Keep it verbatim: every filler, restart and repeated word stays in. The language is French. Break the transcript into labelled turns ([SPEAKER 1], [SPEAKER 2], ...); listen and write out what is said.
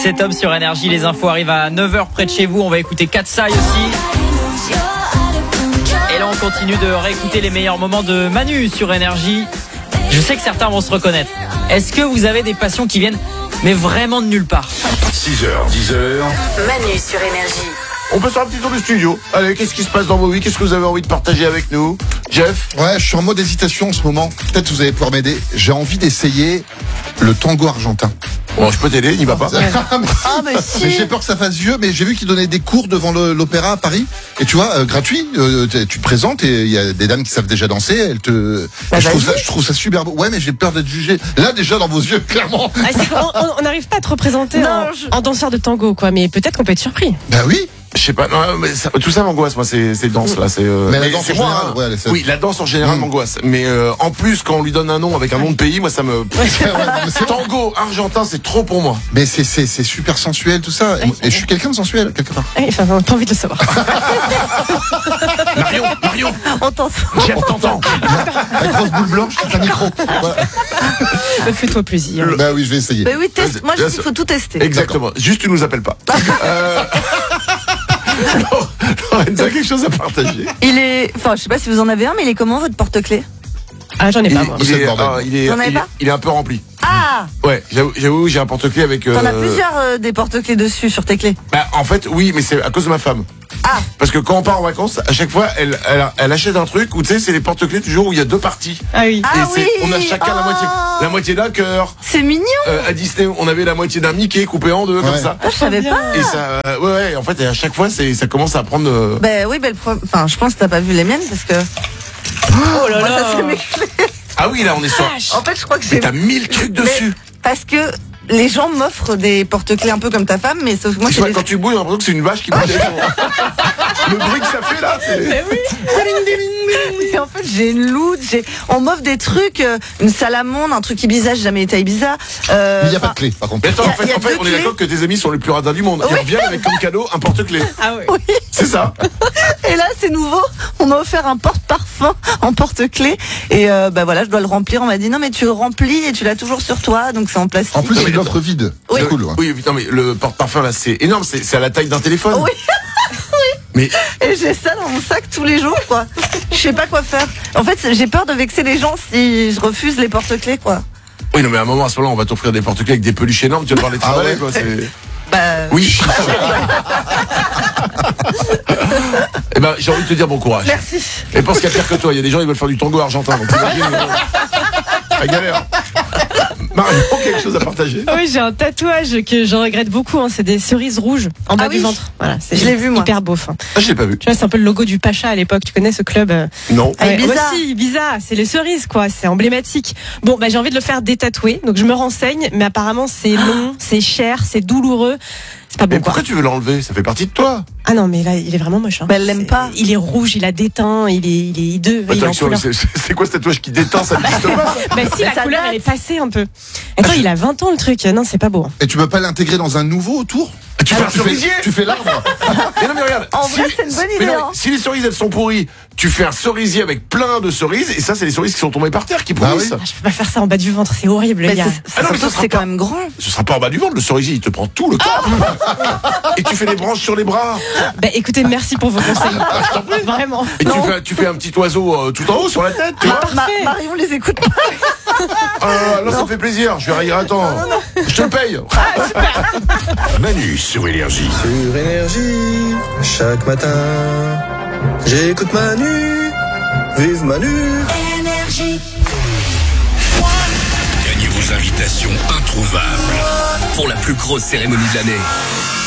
[SPEAKER 1] dix-sept hommes sur Énergie. Les infos arrivent à neuf heures près de chez vous. On va écouter Katsai aussi. Et là, on continue de réécouter les meilleurs moments de Manu sur Énergie. Je sais que certains vont se reconnaître. Est-ce que vous avez des passions qui viennent, mais vraiment de nulle part?
[SPEAKER 2] six heures, dix heures.
[SPEAKER 3] Manu sur Énergie.
[SPEAKER 4] On peut faire un petit tour du studio. Allez, qu'est-ce qui se passe dans vos vies? Qu'est-ce que vous avez envie de partager avec nous? Jeff?
[SPEAKER 5] Ouais, je suis en mode hésitation en ce moment. Peut-être que vous allez pouvoir m'aider. J'ai envie d'essayer le tango argentin.
[SPEAKER 4] Bon, je peux t'aider, n'y va pas.
[SPEAKER 5] Ah, mais si. Mais j'ai peur que ça fasse vieux, mais j'ai vu qu'ils donnaient des cours devant le, l'opéra à Paris. Et tu vois, euh, gratuit, euh, tu te présentes et il y a des dames qui savent déjà danser. Elles te.
[SPEAKER 6] Bah,
[SPEAKER 5] je, trouve ça, je trouve ça super beau. Ouais, mais j'ai peur d'être jugé. Là, déjà, dans vos yeux, clairement.
[SPEAKER 6] Ah, on n'arrive pas à te représenter non, en, je... en danseur de tango, quoi. Mais peut-être qu'on peut être surpris.
[SPEAKER 5] Bah oui.
[SPEAKER 4] Je sais pas, non, mais ça, tout ça m'angoisse, moi, c'est, c'est danse, là, c'est, euh,
[SPEAKER 5] mais la danse en
[SPEAKER 4] moi,
[SPEAKER 5] général, ouais, c'est...
[SPEAKER 4] oui, la danse en général mmh. m'angoisse. Mais, euh, en plus, quand on lui donne un nom avec un nom de pays, moi, ça me, tango argentin, c'est trop pour moi.
[SPEAKER 5] Mais c'est, c'est, c'est super sensuel, tout ça. Et, et je suis quelqu'un de sensuel, quelque part.
[SPEAKER 6] Oui, enfin, t'as envie de le savoir.
[SPEAKER 4] Marion, Marion.
[SPEAKER 6] On t'entend.
[SPEAKER 4] Jeff, t'entends.
[SPEAKER 5] La grosse boule blanche, c'est un micro.
[SPEAKER 6] Ouais. Fais-toi plaisir.
[SPEAKER 5] Le... Bah oui, je vais essayer.
[SPEAKER 7] Bah oui, teste. Moi, je dis qu'il faut tout tester.
[SPEAKER 4] Exactement. D'accord. Juste, tu nous appelles pas. euh... Lorenza, quelque chose à partager?
[SPEAKER 7] Il est, enfin, je sais pas si vous en avez un, mais il est comment votre porte-clés?
[SPEAKER 6] Ah, j'en ai
[SPEAKER 4] il,
[SPEAKER 6] pas, moi.
[SPEAKER 4] Il est, ah, il est,
[SPEAKER 7] T'en avais
[SPEAKER 4] il,
[SPEAKER 7] pas
[SPEAKER 4] il est un peu rempli.
[SPEAKER 7] Ah!
[SPEAKER 4] Ouais, j'avoue, j'avoue j'ai un porte-clés avec. Euh...
[SPEAKER 7] T'en as plusieurs euh, des porte-clés dessus sur tes clés?
[SPEAKER 4] Bah, en fait, oui, mais c'est à cause de ma femme.
[SPEAKER 7] Ah!
[SPEAKER 4] Parce que quand on part en vacances, à chaque fois, elle, elle, elle achète un truc où tu sais, c'est les porte-clés toujours où il y a deux parties.
[SPEAKER 6] Ah oui.
[SPEAKER 4] Et
[SPEAKER 7] ah
[SPEAKER 4] c'est,
[SPEAKER 7] oui
[SPEAKER 4] on a chacun
[SPEAKER 7] oh
[SPEAKER 4] la moitié, la moitié d'un cœur.
[SPEAKER 7] C'est mignon.
[SPEAKER 4] Euh, à Disney, on avait la moitié d'un Mickey coupé en deux, ouais. Comme ça.
[SPEAKER 7] Ah, je savais pas.
[SPEAKER 4] Et ça, euh, ouais, ouais, en fait, à chaque fois, c'est, ça commence à prendre. Euh...
[SPEAKER 7] Bah oui, bah, le pro... enfin, je pense que t'as pas vu les miennes parce que.
[SPEAKER 6] Oh là
[SPEAKER 7] moi,
[SPEAKER 6] là.
[SPEAKER 7] ça, c'est mes clés.
[SPEAKER 4] Ah oui, là, on est sur.
[SPEAKER 7] En fait, je crois que
[SPEAKER 4] mais
[SPEAKER 7] j'ai.
[SPEAKER 4] t'as mille trucs dessus.
[SPEAKER 7] Mais parce que les gens m'offrent des porte-clés un peu comme ta femme, mais sauf que moi,
[SPEAKER 4] je
[SPEAKER 7] c'est
[SPEAKER 4] sais pas,
[SPEAKER 7] des...
[SPEAKER 4] quand tu bouilles, j'ai l'impression que c'est une vache qui bouge. Le bruit que ça fait là, c'est.
[SPEAKER 6] Mais oui.
[SPEAKER 7] Et en fait, j'ai une loot, j'ai... on m'offre des trucs, euh, une salamandre, un truc Ibiza, j'ai jamais été à Ibiza. Euh,
[SPEAKER 5] mais il n'y a pas de clé, par contre.
[SPEAKER 4] Mais attends,
[SPEAKER 7] y a,
[SPEAKER 4] en fait, en fait on est d'accord que tes amis sont les plus radins du monde. Ils
[SPEAKER 7] oui.
[SPEAKER 4] reviennent avec comme cadeau un porte-clés.
[SPEAKER 6] Ah oui.
[SPEAKER 7] oui.
[SPEAKER 4] C'est ça.
[SPEAKER 7] Et là, c'est nouveau. On m'a offert un porte-parfum en porte-clés. Et euh, bah voilà, je dois le remplir. On m'a dit non, mais tu le remplis et tu l'as toujours sur toi, donc c'est en plastique.
[SPEAKER 5] En plus, c'est une offre vide.
[SPEAKER 7] Oui.
[SPEAKER 5] C'est cool. Ouais.
[SPEAKER 4] Oui, non, mais le porte-parfum là, c'est énorme. C'est, c'est à la taille d'un téléphone.
[SPEAKER 7] Oui.
[SPEAKER 4] Mais
[SPEAKER 7] et j'ai ça dans mon sac tous les jours, quoi. Je sais pas quoi faire. En fait, j'ai peur de vexer les gens si je refuse les porte-clés, quoi.
[SPEAKER 4] Oui, non, mais à un moment, à ce moment-là, on va t'offrir des porte-clés avec des peluches énormes. Tu vas devoir les travailler, ah ouais. Quoi. C'est...
[SPEAKER 7] Bah...
[SPEAKER 4] Oui. Eh ben, j'ai envie de te dire bon courage.
[SPEAKER 7] Merci.
[SPEAKER 4] Et pense qu'il y a pire que toi. Il y a des gens qui veulent faire du tango argentin. Donc t'imagines, la galère. Marion, quelque chose à partager?
[SPEAKER 6] Oui, j'ai un tatouage que je regrette beaucoup. Hein. C'est des cerises rouges en bas ah, du oui. ventre. Voilà, c'est
[SPEAKER 7] je l'ai vu, moi.
[SPEAKER 6] Hyper beau. Fin.
[SPEAKER 4] Ah, je l'ai pas vu.
[SPEAKER 6] Tu vois, c'est un peu le logo du Pacha à l'époque. Tu connais ce club?
[SPEAKER 4] Non.
[SPEAKER 6] Ouais, Ibiza. Aussi, Ibiza. C'est les cerises, quoi. C'est emblématique. Bon, bah, j'ai envie de le faire détatouer. Donc, je me renseigne. Mais apparemment, c'est long, c'est cher, c'est douloureux. C'est pas bon.
[SPEAKER 4] Mais pourquoi quoi. Tu veux l'enlever? Ça fait partie de toi.
[SPEAKER 6] Ah non, mais là, il est vraiment moche. Hein.
[SPEAKER 7] Bah, elle l'aime pas.
[SPEAKER 6] Il est rouge, il a déteint, il est, il est hideux.
[SPEAKER 4] Attends,
[SPEAKER 6] il est en couleur.
[SPEAKER 4] c'est, c'est quoi ce tatouage qui déteint? Ça n'existe pas.
[SPEAKER 6] Bah si, la couleur, elle est passée un peu. Attends, ah, il a vingt ans le truc. Non, c'est pas beau. Hein.
[SPEAKER 5] Et tu peux pas l'intégrer dans un nouveau autour?
[SPEAKER 4] Tu fais un cerisier?
[SPEAKER 5] Tu fais l'arbre.
[SPEAKER 4] Mais non, mais regarde.
[SPEAKER 7] En
[SPEAKER 4] si,
[SPEAKER 7] vrai, c'est une bonne idée.
[SPEAKER 4] non,
[SPEAKER 7] hein.
[SPEAKER 4] Si les cerises, elles sont pourries, tu fais un cerisier avec plein de cerises, et ça, c'est les cerises qui sont tombées par terre qui pourrissent.
[SPEAKER 5] Ah oui.
[SPEAKER 6] Ah, je peux pas faire ça en bas du ventre, c'est horrible, les gars.
[SPEAKER 7] C'est, ah non, mais ça c'est pas... quand même grand.
[SPEAKER 4] Ce sera pas en bas du ventre, le cerisier, il te prend tout le corps. Ah et tu fais des branches sur les bras.
[SPEAKER 6] Bah écoutez, merci pour vos conseils.
[SPEAKER 4] Ah, je t'en prie.
[SPEAKER 6] Vraiment.
[SPEAKER 4] Et tu fais, tu fais un petit oiseau euh, tout en haut sur la tête, tu
[SPEAKER 7] ah,
[SPEAKER 4] vois.
[SPEAKER 7] Ma, Marion les écoute pas.
[SPEAKER 4] Ah, là, ça me fait plaisir. Je vais rire. Attends. Non, non, non. Je te le paye.
[SPEAKER 6] Ah, super.
[SPEAKER 2] Manu sur Énergie.
[SPEAKER 8] Sur Énergie, chaque matin, j'écoute Manu. Vive Manu.
[SPEAKER 3] Énergie.
[SPEAKER 2] Gagnez vos invitations introuvables pour la plus grosse cérémonie de l'année.